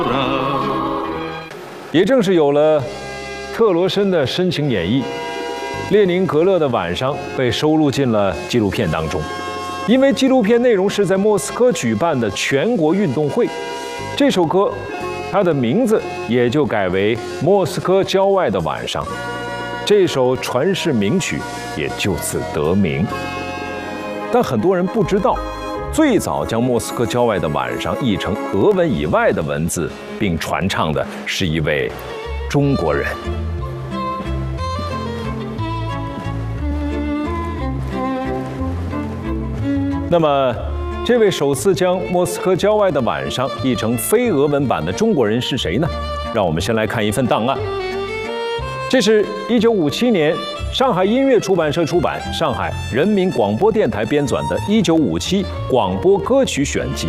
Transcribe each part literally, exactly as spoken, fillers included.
也正是有了特罗申的深情演绎，列宁格勒的晚上被收录进了纪录片当中。因为纪录片内容是在莫斯科举办的全国运动会，这首歌它的名字也就改为《莫斯科郊外的晚上》，这首传世名曲也就此得名。但很多人不知道，最早将《莫斯科郊外的晚上》译成俄文以外的文字并传唱的是一位中国人。那么，这位首次将《莫斯科郊外的晚上》译成非俄文版的中国人是谁呢？让我们先来看一份档案。这是一九五七年上海音乐出版社出版、上海人民广播电台编纂的《一九五七广播歌曲选集》。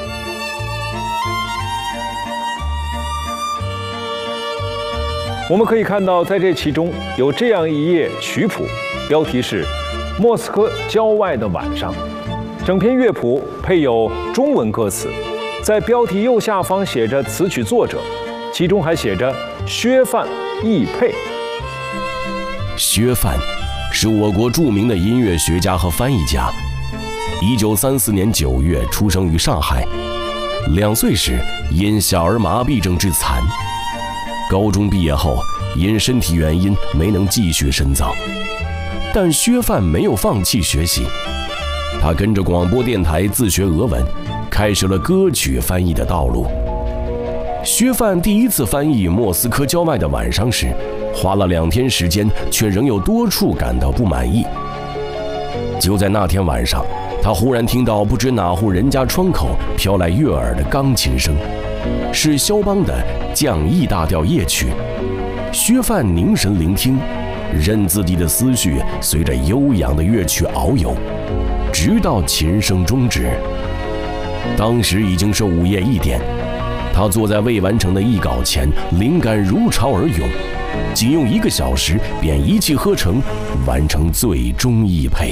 我们可以看到，在这其中有这样一页曲谱，标题是《莫斯科郊外的晚上》。整篇乐谱配有中文歌词，在标题右下方写着词曲作者，其中还写着薛范译配。 薛范是我国著名的音乐学家和翻译家。一九三四年九月出生于上海，两岁时因小儿麻痹症致残。高中毕业后，因身体原因没能继续深造，但薛范没有放弃学习。他跟着广播电台自学俄文，开始了歌曲翻译的道路。薛范第一次翻译《莫斯科郊外的晚上》时，花了两天时间，却仍有多处感到不满意。就在那天晚上，他忽然听到不知哪户人家窗口飘来悦耳的钢琴声，是肖邦的降 E 大调夜曲。薛范凝神聆听，任自己的思绪随着悠扬的乐曲遨游，直到琴声终止。当时已经是午夜一点，他坐在未完成的译稿前，灵感如潮而涌，仅用一个小时便一气呵成，完成最终译配。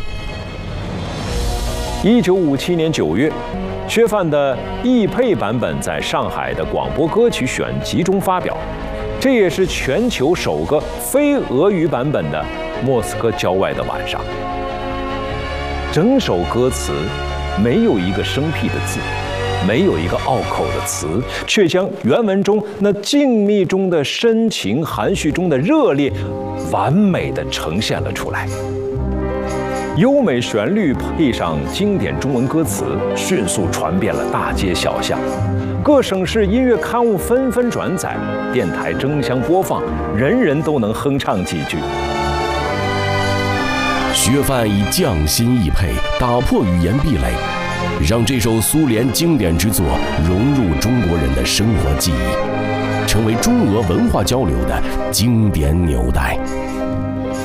一九五七年九月，薛范的译配版本在上海的广播歌曲选集中发表，这也是全球首个非俄语版本的《莫斯科郊外的晚上》。整首歌词没有一个生僻的字，没有一个拗口的词，却将原文中那静谧中的深情、含蓄中的热烈，完美地呈现了出来。优美旋律配上经典中文歌词，迅速传遍了大街小巷，各省市音乐刊物纷纷转载，电台争相播放，人人都能哼唱几句。 薛范以匠心译配，打破语言壁垒，让这首苏联经典之作融入中国人的生活记忆，成为中俄文化交流的经典纽带。